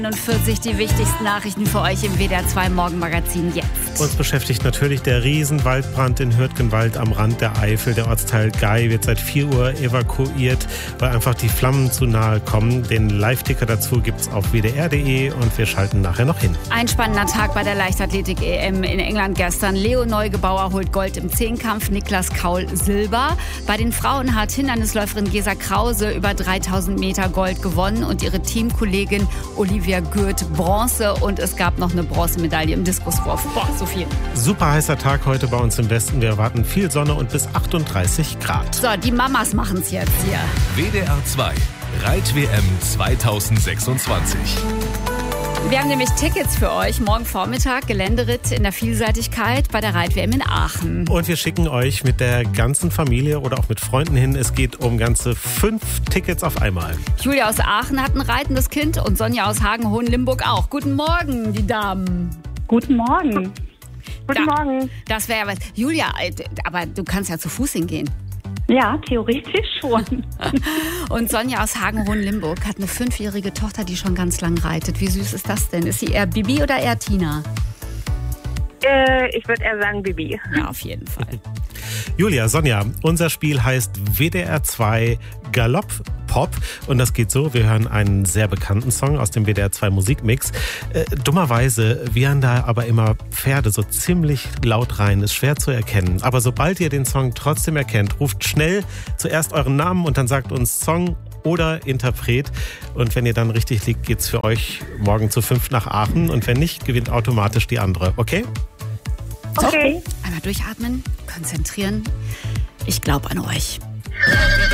49 die wichtigsten Nachrichten für euch im WDR 2 Morgenmagazin jetzt. Uns beschäftigt natürlich der Riesenwaldbrand in Hürtgenwald am Rand der Eifel. Der Ortsteil Gay wird seit 4 Uhr evakuiert, weil einfach die Flammen zu nahe kommen. Den Live-Ticker dazu gibt's auf wdr.de und wir schalten nachher noch hin. Ein spannender Tag bei der Leichtathletik-EM in England gestern. Leo Neugebauer holt Gold im Zehnkampf, Niklas Kaul Silber. Bei den Frauen hat Hindernisläuferin Gesa Krause über 3000 Meter Gold gewonnen und ihre Teamkollegin Olivia Gürt Bronze, und es gab noch eine Bronzemedaille im Diskuswurf. Boah, so viel. Super heißer Tag heute bei uns im Westen. Wir erwarten viel Sonne und bis 38 Grad. So, die Mamas machen's jetzt hier. WDR 2 Reit-WM 2026. Wir haben nämlich Tickets für euch. Morgen Vormittag Geländeritt in der Vielseitigkeit bei der Reit-WM in Aachen. Und wir schicken euch mit der ganzen Familie oder auch mit Freunden hin. Es geht um ganze 5 Tickets auf einmal. Julia aus Aachen hat ein reitendes Kind und Sonja aus Hagen-Hohenlimburg auch. Guten Morgen, die Damen. Guten Morgen. Guten Morgen. Das wäre ja was. Julia, aber du kannst ja zu Fuß hingehen. Ja, theoretisch schon. Und Sonja aus Hagen-Hohenlimburg hat eine 5-jährige Tochter, die schon ganz lang reitet. Wie süß ist das denn? Ist sie eher Bibi oder eher Tina? Ich würde eher sagen Bibi. Ja, auf jeden Fall. Julia, Sonja, unser Spiel heißt WDR 2 Galopp Pop und das geht so, wir hören einen sehr bekannten Song aus dem WDR 2 Musikmix. Dummerweise wären da aber immer Pferde so ziemlich laut rein, ist schwer zu erkennen. Aber sobald ihr den Song trotzdem erkennt, ruft schnell zuerst euren Namen und dann sagt uns Song oder Interpret. Und wenn ihr dann richtig liegt, geht's für euch morgen zu 5 nach Aachen und wenn nicht, gewinnt automatisch die andere. Okay? Okay. Einmal durchatmen, konzentrieren. Ich glaube an euch.